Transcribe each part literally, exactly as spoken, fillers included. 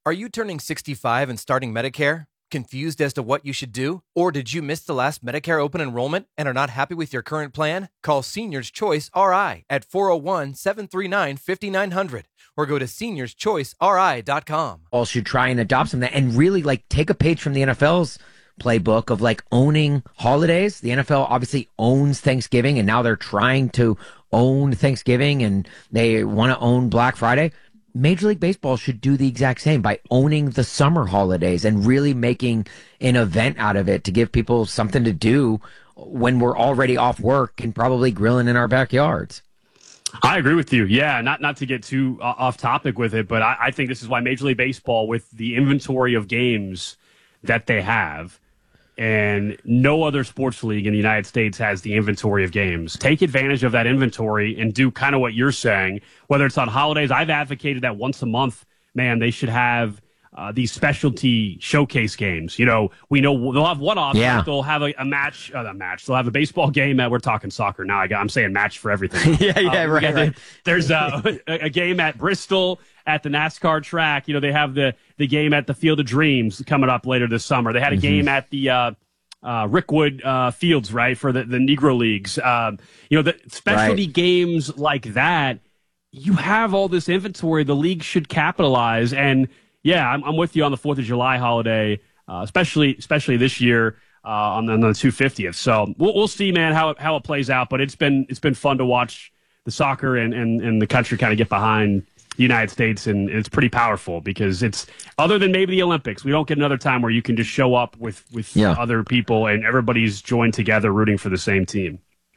Are you turning sixty-five and starting Medicare? Confused as to what you should do? Or did you miss the last Medicare open enrollment and are not happy with your current plan? Call Seniors Choice R I at four oh one, seven three nine, five nine zero zero or go to seniors choice r i dot com. All should try and adopt some of that and really like take a page from the N F L's playbook of like owning holidays. The N F L obviously owns Thanksgiving, and now they're trying to own Thanksgiving, and they want to own Black Friday. Major League Baseball should do the exact same by owning the summer holidays and really making an event out of it to give people something to do when we're already off work and probably grilling in our backyards. I agree with you. Yeah, not not to get too uh, off topic with it, but I, I think this is why Major League Baseball, with the inventory of games that they have, and no other sports league in the United States has the inventory of games. Take advantage of that inventory and do kind of what you're saying, whether it's on holidays. I've advocated that once a month, man, they should have uh, these specialty showcase games. You know, we know they'll have one-offs. Yeah. Right? They'll have a, a match, uh, a match. They'll have a baseball game. At, we're talking soccer now. I got, I'm saying match for everything. yeah, yeah, uh, right, right. There's a, a game at Bristol at the NASCAR track. You know, they have the, the game at the Field of Dreams coming up later this summer. They had a Mm-hmm. game at the uh, uh, Rickwood uh, Fields, right, for the, the Negro Leagues. Um, you know, the specialty Right. games like that, you have all this inventory. The league should capitalize. And, yeah, I'm, I'm with you on the fourth of July holiday, uh, especially especially this year uh, on, the, on the two hundred fiftieth. So we'll, we'll see, man, how it, how it plays out. But it's been it's been fun to watch the soccer and, and, and the country kind of get behind the United States, and it's pretty powerful because it's, other than maybe the Olympics, we don't get another time where you can just show up with, with Yeah. other people and everybody's joined together rooting for the same team.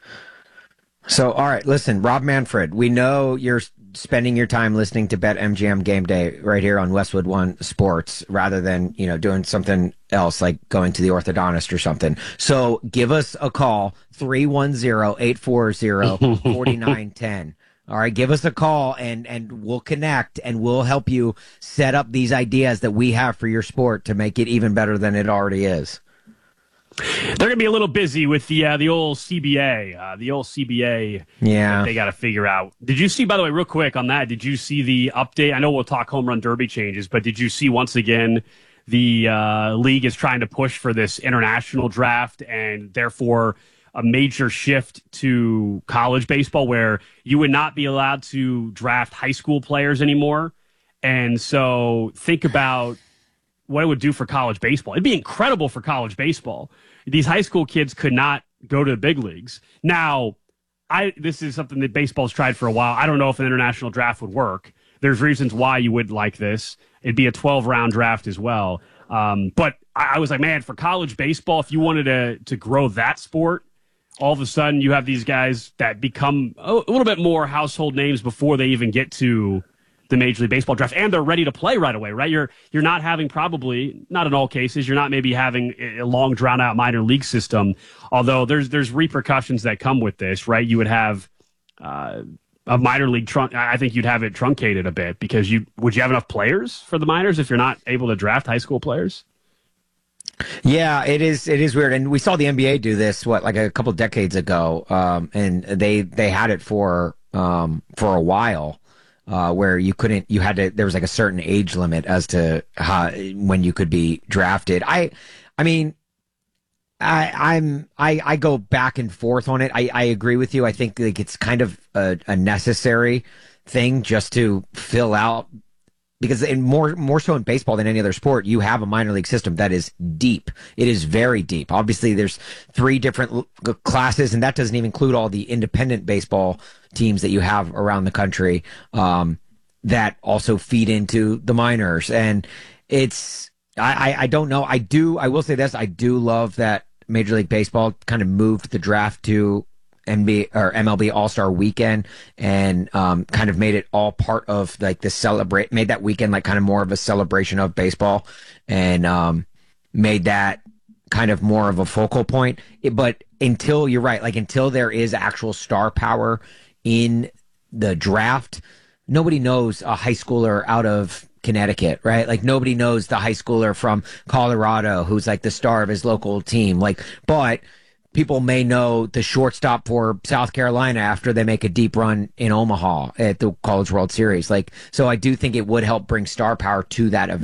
So, all right, listen, Rob Manfred, we know you're spending your time listening to BetMGM Game Day right here on Westwood One Sports rather than, you know, doing something else like going to the orthodontist or something. So give us a call, three one zero, eight four zero, four nine one zero. All right, give us a call and, and we'll connect and we'll help you set up these ideas that we have for your sport to make it even better than it already is. They're going to be a little busy with the uh, the old C B A, uh, the old C B A. Yeah. They got to figure out. Did you see, by the way, real quick on that, did you see the update? I know we'll talk home run derby changes, but did you see once again the uh, league is trying to push for this international draft and therefore a major shift to college baseball where you would not be allowed to draft high school players anymore. And so think about what it would do for college baseball. It'd be incredible for college baseball. These high school kids could not go to the big leagues. Now, I this is something that baseball's tried for a while. I don't know if an international draft would work. There's reasons why you would like this. It'd be a twelve-round draft as well. Um, but I, I was like, man, for college baseball, if you wanted to to grow that sport, all of a sudden you have these guys that become a, a little bit more household names before they even get to the Major League Baseball draft, and they're ready to play right away, right? You're you're not having probably, not in all cases, you're not maybe having a long, drawn-out minor league system, although there's there's repercussions that come with this, right? You would have uh, a minor league trunk. I think you'd have it truncated a bit because you would you have enough players for the minors if you're not able to draft high school players? Yeah, it is. It is weird, and we saw the N B A do this what like a couple decades ago, um, and they they had it for um, for a while, uh, where you couldn't, you had to. There was like a certain age limit as to how, when you could be drafted. I, I mean, I I'm I I go back and forth on it. I I agree with you. I think like it's kind of a, a necessary thing just to fill out. Because in more more so in baseball than any other sport, you have a minor league system that is deep. It is very deep. Obviously, there's three different l- classes, and that doesn't even include all the independent baseball teams that you have around the country um, that also feed into the minors. And it's I, I, I don't know. I do. I will say this. I do love that Major League Baseball kind of moved the draft to N B A or M L B All-Star Weekend and um, kind of made it all part of like the celebrate, made that weekend like kind of more of a celebration of baseball and um, made that kind of more of a focal point. It, but until you're right, like until there is actual star power in the draft, nobody knows a high schooler out of Connecticut, right? Like nobody knows the high schooler from Colorado who's like the star of his local team. Like, but people may know the shortstop for South Carolina after they make a deep run in Omaha at the College World Series. Like, so I do think it would help bring star power to that event.